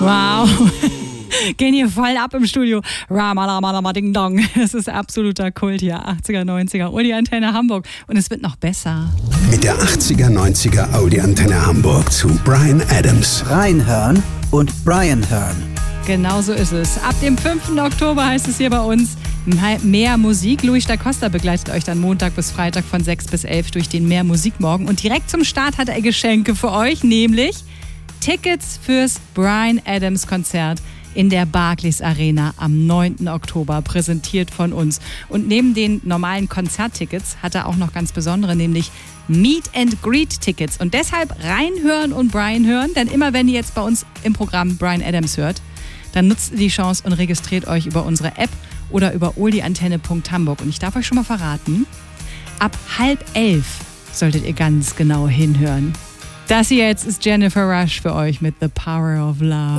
Wow. Gehen hier voll ab im Studio. Ramalama Ding Dong. Das ist absoluter Kult hier. 80er, 90er. Audi Antenne Hamburg. Und es wird noch besser. Mit der 80er, 90er Audi Antenne Hamburg zu Bryan Adams. Reinhören und Bryan hören. Genau so ist es. Ab dem 5. Oktober heißt es hier bei uns Mehr Musik. Luis da Costa begleitet euch dann Montag bis Freitag von 6 bis 11 durch den Mehr Musikmorgen. Und direkt zum Start hat er Geschenke für euch, nämlich Tickets fürs Bryan Adams Konzert in der Barclays Arena am 9. Oktober, präsentiert von uns. Und neben den normalen Konzerttickets hat er auch noch ganz besondere, nämlich Meet and Greet Tickets. Und deshalb reinhören und Bryan hören, denn immer wenn ihr jetzt bei uns im Programm Bryan Adams hört, dann nutzt ihr die Chance und registriert euch über unsere App oder über oldiantenne.hamburg. Und ich darf euch schon mal verraten, ab 10:30 solltet ihr ganz genau hinhören. Das hier jetzt ist Jennifer Rush für euch mit The Power of Love.